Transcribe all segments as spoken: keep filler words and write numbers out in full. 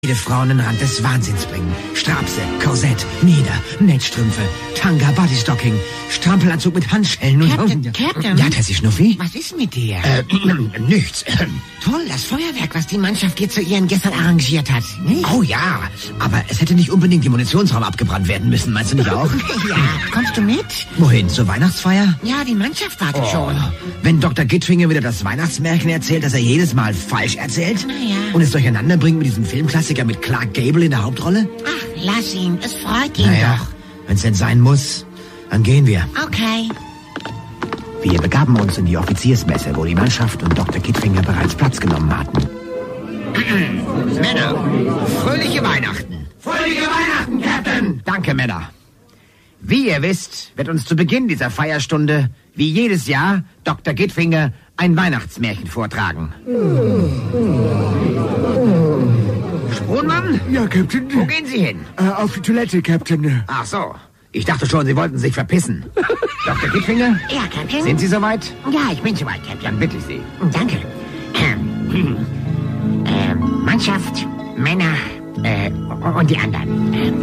Jede Frau an den Rand des Wahnsinns bringen. Strapse, Korsett, Mieder, Netzstrümpfe, Tanga, Bodystocking, Strampelanzug mit Handschellen und... Captain, oh, Captain. Ja, Tessie Schnuffi? Was ist mit dir? Äh, nichts. Toll, das Feuerwerk, was die Mannschaft dir zu ihren gestern arrangiert hat, nicht? Oh ja, aber es hätte nicht unbedingt die Munitionsraum abgebrannt werden müssen, meinst du nicht auch? Ja, kommst du mit? Wohin, zur Weihnachtsfeier? Ja, die Mannschaft wartet Oh, schon. wenn Doktor Gittfinger wieder das Weihnachtsmärchen erzählt, das er jedes Mal falsch erzählt? Na ja. Und es durcheinander bringt mit diesem Filmklassiker mit Clark Gable in der Hauptrolle? Ach, lass ihn, es freut ihn Naja, wenn es denn sein muss, dann gehen wir. doch. Okay. Wir begaben uns in die Offiziersmesse, wo die Mannschaft und Doktor Gittfinger bereits Platz genommen hatten. Männer, fröhliche Weihnachten. Fröhliche Weihnachten, Captain! Danke, Männer. Wie ihr wisst, wird uns zu Beginn dieser Feierstunde, wie jedes Jahr, Doktor Gittfinger ein Weihnachtsmärchen vortragen. Spohnmann? Ja, Captain. Wo gehen Sie hin? Äh, auf die Toilette, Captain. Ach so, ich dachte schon, Sie wollten sich verpissen. Doktor Gittfinger? Ja, Captain. Sind Sie soweit? Ja, ich bin soweit, Captain. Dann bitte ich Sie. Danke. Ähm, ähm, Mannschaft, Männer äh, und die anderen. Ähm,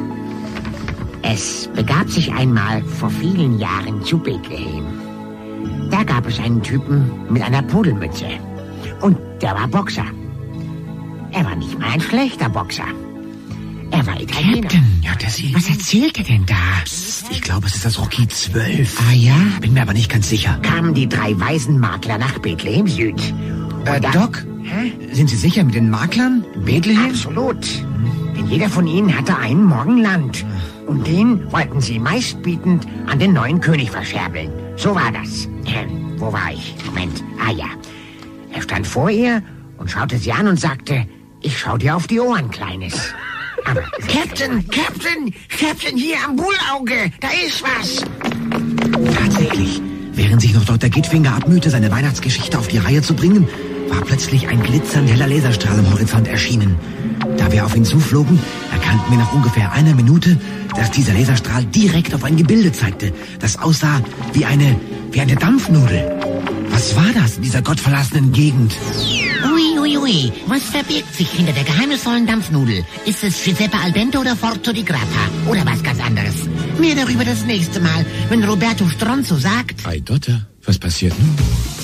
es begab sich einmal vor vielen Jahren zu Bethlehem. Da gab es einen Typen mit einer Pudelmütze. Und der war Boxer. Er war nicht mal ein schlechter Boxer. Er war Italiener. Captain, ja, Tessie. Was erzählt er denn da? Psst, ich glaube, es ist das Rocky zwölf. Ah ja? Bin mir aber nicht ganz sicher. Kamen die drei weisen Makler nach Bethlehem Süd. Äh, da- Doc? Hä? Sind Sie sicher mit den Maklern? Bethlehem? Absolut. Denn jeder von ihnen hatte einen Morgenland. Und den wollten sie meistbietend an den neuen König verscherbeln. So war das. Äh, wo war ich? Moment. Ah ja. Er stand vor ihr und schaute sie an und sagte, ich schau dir auf die Ohren, Kleines. Aber Captain, Captain, Captain, hier am Bullauge, da ist was. Tatsächlich. Während sich noch Doktor Gittfinger abmühte, seine Weihnachtsgeschichte auf die Reihe zu bringen, war plötzlich ein glitzernd heller Laserstrahl am Horizont erschienen. Da wir auf ihn zuflogen, erkannten wir nach ungefähr einer Minute, dass dieser Laserstrahl direkt auf ein Gebilde zeigte, das aussah wie eine, wie eine Dampfnudel. Was war das in dieser gottverlassenen Gegend? Ui, ui, ui, was verbirgt sich hinter der geheimnisvollen Dampfnudel? Ist es Giuseppe al dente oder Forzo di Grappa? Oder was ganz anderes? Mehr darüber das nächste Mal, wenn Roberto Stronzo sagt... Ei Dotter, was passiert nun?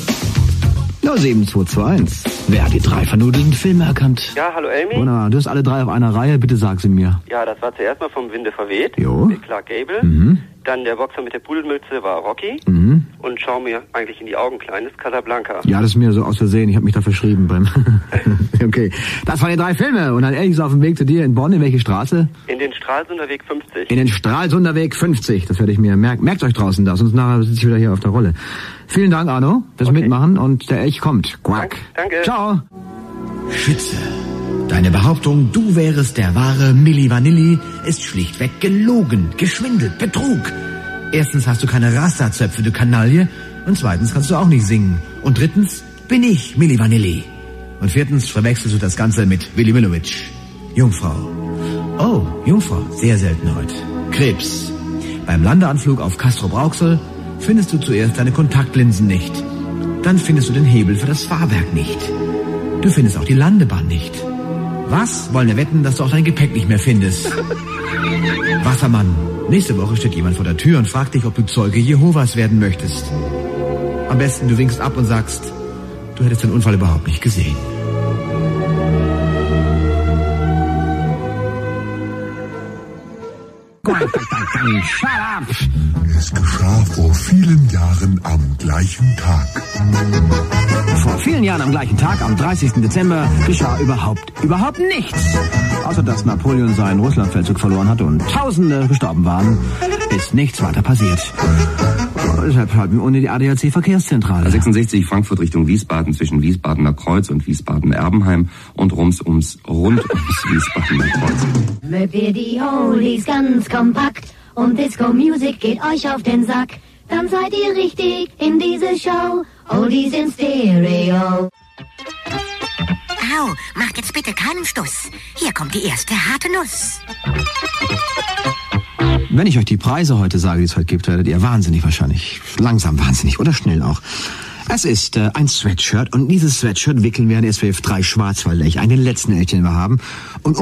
Ja, sieben zwei zwei eins. Wer hat die drei vernudelten Filme erkannt? Ja, hallo Elmi. Wunderbar, du hast alle drei auf einer Reihe, bitte sag sie mir. Ja, das war zuerst mal vom Winde verweht. Jo. Mit Clark Gable. Mhm. Dann der Boxer mit der Pudelmütze war Rocky. Mhm. Und schau mir eigentlich in die Augen, Kleines, Casablanca. Ja, das ist mir so aus Versehen, ich habe mich da verschrieben beim... Okay, das waren die drei Filme und dann ehrlich ist auf dem Weg zu dir in Bonn, in welche Straße? In den Stralsunder Weg fünfzig. In den Stralsunder Weg fünfzig, das werde ich mir merken. Merkt euch draußen das, sonst nachher sitze ich wieder hier auf der Rolle. Vielen Dank, Arno, fürs Okay. Mitmachen und der Elch kommt. Quack. Danke. Ciao. Schütze. Deine Behauptung, du wärest der wahre Milli Vanilli, ist schlichtweg gelogen, geschwindelt, Betrug. Erstens hast du keine Rasta-Zöpfe, du Kanaille. Und zweitens kannst du auch nicht singen. Und drittens bin ich Milli Vanilli. Und viertens verwechselst du das Ganze mit Willy Millowitsch. Jungfrau. Oh, Jungfrau. Sehr selten heute. Krebs. Beim Landeanflug auf Castrop-Rauxel findest du zuerst deine Kontaktlinsen nicht. Dann findest du den Hebel für das Fahrwerk nicht. Du findest auch die Landebahn nicht. Was? Wollen wir wetten, dass du auch dein Gepäck nicht mehr findest? Wassermann. Nächste Woche steht jemand vor der Tür und fragt dich, ob du Zeuge Jehovas werden möchtest. Am besten du winkst ab und sagst, du hättest den Unfall überhaupt nicht gesehen. Shut up. Es geschah vor vielen Jahren am gleichen Tag. Vor vielen Jahren am gleichen Tag, am dreißigsten Dezember, geschah überhaupt, überhaupt nichts. Außer dass Napoleon seinen Russlandfeldzug verloren hatte und Tausende gestorben waren, ist nichts weiter passiert. Deshalb halten wir ohne die A D A C-Verkehrszentrale. A sechsundsechzig Frankfurt Richtung Wiesbaden zwischen Wiesbadener Kreuz und Wiesbaden-Erbenheim und rums ums rund ums Wiesbadener Kreuz. Mögt ihr die Oldies ganz kompakt und Disco-Music geht euch auf den Sack, dann seid ihr richtig in diese Show. Oldies in Stereo. Au, macht jetzt bitte keinen Stuss. Hier kommt die erste harte Nuss. Wenn ich euch die Preise heute sage, die es heute gibt, werdet ihr wahnsinnig wahrscheinlich. Langsam wahnsinnig oder schnell auch. Es ist äh, ein Sweatshirt und dieses Sweatshirt wickeln wir an S W F drei Schwarzwaldlech, einen letzten Elch, den wir haben. Und